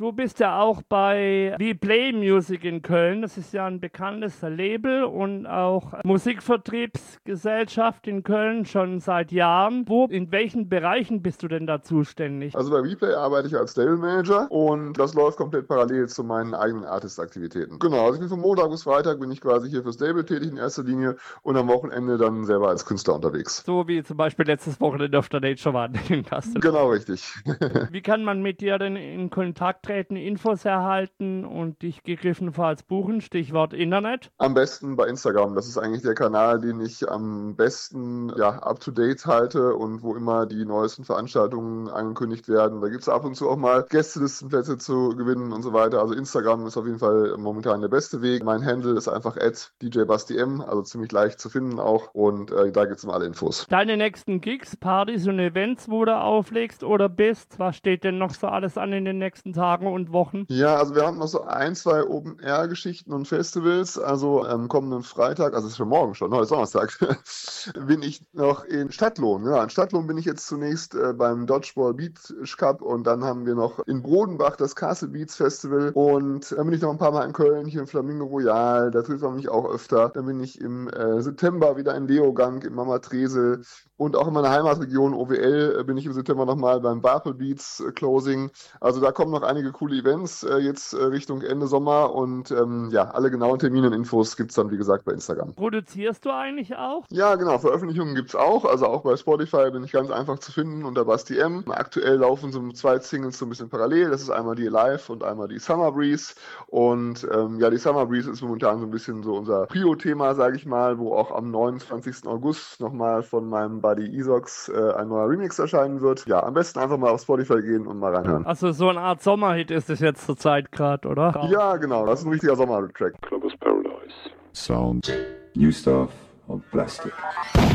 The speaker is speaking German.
Du bist ja auch bei We Play Music in Köln. Das ist ja ein bekanntes Label und auch Musikvertriebsgesellschaft in Köln schon seit Jahren. In welchen Bereichen bist du denn da zuständig? Also bei WePlay arbeite ich als Label Manager und das läuft komplett parallel zu meinen eigenen Artist-Aktivitäten. Genau, also ich bin von Montag bis Freitag bin ich quasi hier fürs Label tätig in erster Linie und am Wochenende dann selber als Künstler unterwegs. So wie zum Beispiel letztes Wochenende auf der Nature One in Kassel. Genau, richtig. Wie kann man mit dir denn in Kontakt treten, Infos erhalten und dich gegebenenfalls buchen? Stichwort Internet. Am besten bei Instagram. Das ist eigentlich der Kanal, den ich am besten up-to-date halte und wo immer die neuesten Veranstaltungen angekündigt werden. Da gibt es ab und zu auch mal Gästelistenplätze zu gewinnen und so weiter. Also Instagram ist auf jeden Fall momentan der beste Weg. Mein Handle ist einfach @djbastym, also ziemlich leicht zu finden auch. Und da gibt es immer alle Infos. Deine nächsten Gigs, Partys und Events, wo du auflegst oder bist, was steht denn noch so alles an in den nächsten Tagen und Wochen? Ja, also wir haben noch so 2 Open-Air-Geschichten und Festivals. Also am kommenden Freitag, also es ist schon morgen schon, heute ist Donnerstag, bin ich noch in Stadtlohn. Ja, in Stadtlohn bin ich jetzt zunächst beim Dodgeball Beach Cup und dann haben wir noch in Bodenbach das Castle Beats Festival und dann bin ich noch ein paar Mal in Köln, hier im Flamingo Royal, da trifft man mich auch öfter. Dann bin ich im September wieder in Leogang, im Mama Tresel und auch in meiner Heimatregion OWL bin ich im September nochmal beim Barpel Beats Closing. Also da kommen noch einige coole Events jetzt Richtung Ende Sommer und alle genauen Termine und Infos gibt es dann, wie gesagt, bei Instagram. Produzierst du eigentlich auch? Ja, genau, Veröffentlichungen gibt es auch. Also auch bei Spotify bin ich ganz einfach zu finden unter Basti M. Aktuell laufen so 2 Singles so ein bisschen parallel. Das ist einmal die Alive und einmal die Summer Breeze. Und die Summer Breeze ist momentan so ein bisschen so unser Prio-Thema, sage ich mal, wo auch am 29. August nochmal von meinem Buddy Isox ein neuer Remix erscheinen wird. Ja, am besten einfach mal auf Spotify gehen und mal reinhören. Also so eine Art Sommerhit ist es jetzt zur Zeit gerade, oder? Ja, genau. Das ist ein richtiger Sommer-Track. Clubbers Paradise. Sound, new stuff on plastic.